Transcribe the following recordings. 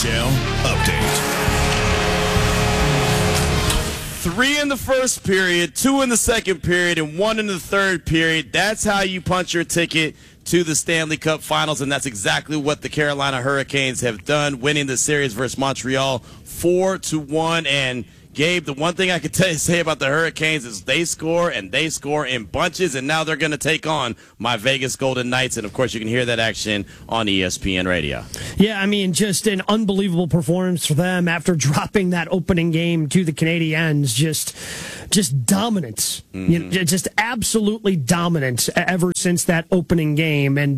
NHL Update. 3 in the first period, 2 in the second period, and 1 in the third period. That's how you punch your ticket to the Stanley Cup Finals, and that's exactly what the Carolina Hurricanes have done, winning the series versus Montreal 4-1. And Gabe, the one thing I could say about the Hurricanes is they score, and they score in bunches, and now they're going to take on my Vegas Golden Knights. And, of course, you can hear that action on ESPN Radio. Yeah, I mean, just an unbelievable performance for them after dropping that opening game to the Canadiens. Just dominance. Mm-hmm. You know, just absolutely dominant ever since that opening game. And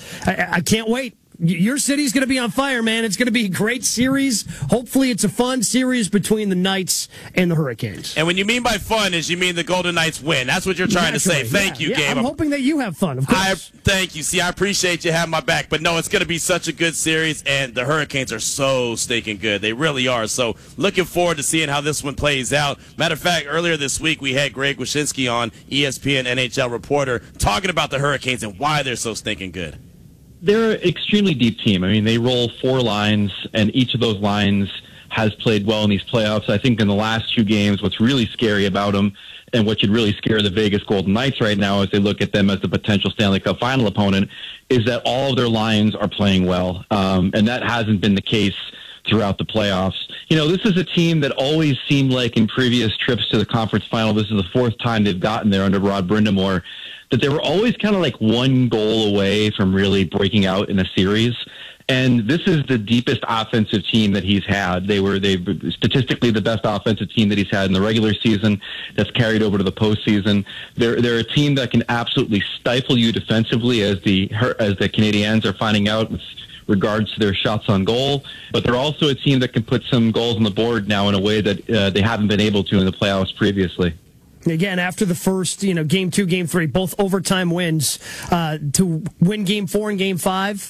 I can't wait. Your city's going to be on fire, man. It's going to be a great series. Hopefully it's a fun series between the Knights and the Hurricanes. And when you mean by fun is you mean the Golden Knights win. That's what you're trying to say. Thank you, Gabe. I'm hoping that you have fun, of course. Thank you. See, I appreciate you having my back. But, no, it's going to be such a good series, and the Hurricanes are so stinking good. They really are. So looking forward to seeing how this one plays out. Matter of fact, earlier this week we had Greg Wyshynski on, ESPN NHL reporter, talking about the Hurricanes and why they're so stinking good. They're an extremely deep team. I mean, they roll 4 lines, and each of those lines has played well in these playoffs. I think in the last 2 games, what's really scary about them and what should really scare the Vegas Golden Knights right now as they look at them as the potential Stanley Cup final opponent is that all of their lines are playing well, and that hasn't been the case throughout the playoffs. You know, this is a team that always seemed like in previous trips to the conference final, this is the 4th time they've gotten there under Rod Brind'Amour, that they were always kind of like 1 goal away from really breaking out in a series. And this is the deepest offensive team that he's had. They statistically the best offensive team that he's had in the regular season that's carried over to the postseason. They're a team that can absolutely stifle you defensively as the Canadiens are finding out with regards to their shots on goal. But they're also a team that can put some goals on the board now in a way that they haven't been able to in the playoffs previously. Again, after the first, game 2, game 3, both overtime wins, to win game 4 and game 5,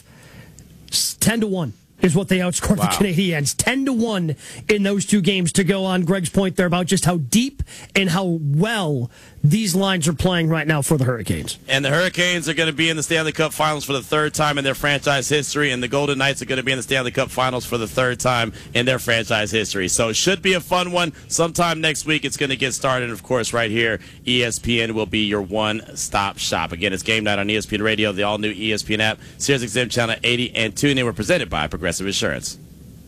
10-1 is what they outscored the Canadiens. 10-1 in those 2 games, to go on Greg's point there about just how deep and how well these lines are playing right now for the Hurricanes. And the Hurricanes are going to be in the Stanley Cup Finals for the 3rd time in their franchise history, and the Golden Knights are going to be in the Stanley Cup Finals for the 3rd time in their franchise history. So it should be a fun one. Sometime next week it's going to get started. And, of course, right here, ESPN will be your one-stop shop. Again, it's Game Night on ESPN Radio, the all-new ESPN app, SiriusXM Channel 80, and TuneIn. We're presented by Progressive Insurance.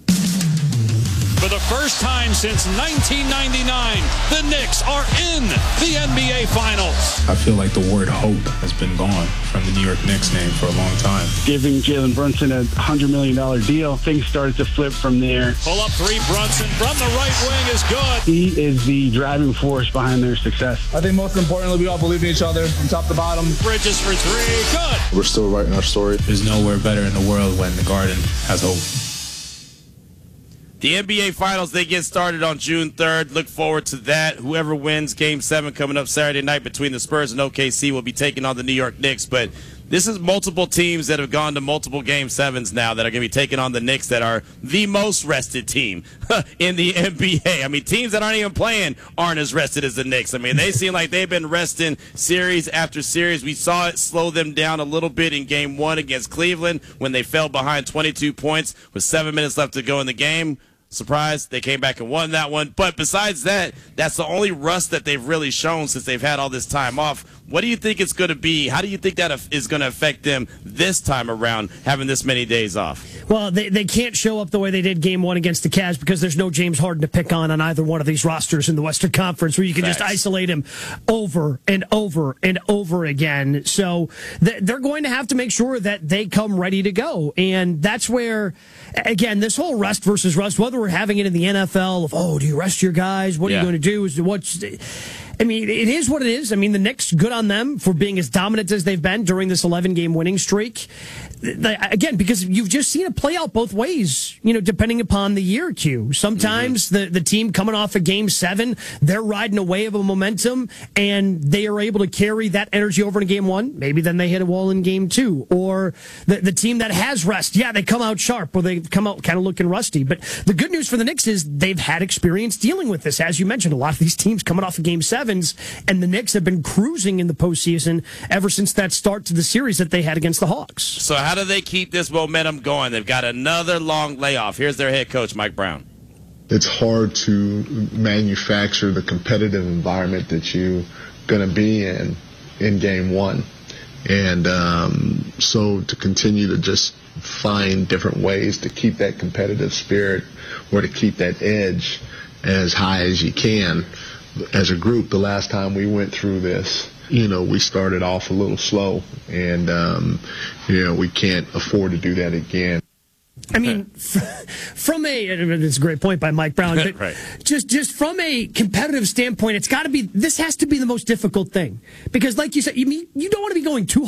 For the first time since 1999, the Knicks are in the NBA Finals. I feel like the word hope has been gone from the New York Knicks name for a long time. Giving Jalen Brunson a $100 million deal, things started to flip from there. Pull up 3, Brunson from the right wing is good. He is the driving force behind their success. I think most importantly, we all believe in each other from top to bottom. Bridges for 3, good. We're still writing our story. There's nowhere better in the world when the Garden has hope. The NBA Finals, they get started on June 3rd. Look forward to that. Whoever wins Game 7 coming up Saturday night between the Spurs and OKC will be taking on the New York Knicks. But this is multiple teams that have gone to multiple Game 7s now that are going to be taking on the Knicks, that are the most rested team in the NBA. I mean, teams that aren't even playing aren't as rested as the Knicks. I mean, they seem like they've been resting series after series. We saw it slow them down a little bit in Game 1 against Cleveland when they fell behind 22 points with 7 minutes left to go in the game. Surprise, they came back and won that one. But besides that, that's the only rust that they've really shown since they've had all this time off. What do you think it's going to be? How do you think that is going to affect them this time around, having this many days off? Well, they can't show up the way they did Game 1 against the Cavs because there's no James Harden to pick on either one of these rosters in the Western Conference where you can just isolate him over and over and over again. So they're going to have to make sure that they come ready to go. And that's where, again, this whole rest versus rust, whether we're having it in the NFL of, do you rest your guys? What are you going to do? I mean, it is what it is. I mean, the Knicks, good on them for being as dominant as they've been during this 11-game winning streak. Again, because you've just seen it play out both ways, depending upon the year, Q. Sometimes the team coming off of Game 7, they're riding a wave of momentum, and they are able to carry that energy over into Game 1. Maybe then they hit a wall in Game 2. Or the team that has rest, they come out sharp, or they come out kind of looking rusty. But the good news for the Knicks is they've had experience dealing with this. As you mentioned, a lot of these teams coming off of Game 7 Evans, and the Knicks have been cruising in the postseason ever since that start to the series that they had against the Hawks. So how do they keep this momentum going? They've got another long layoff. Here's their head coach, Mike Brown. It's hard to manufacture the competitive environment that you're going to be in game one. And so to continue to just find different ways to keep that competitive spirit or to keep that edge as high as you can. As a group, the last time we went through this, we started off a little slow, and, we can't afford to do that again. I mean, from it's a great point by Mike Brown, but right. just from a competitive standpoint, this has to be the most difficult thing. Because like you said, you don't want to be going too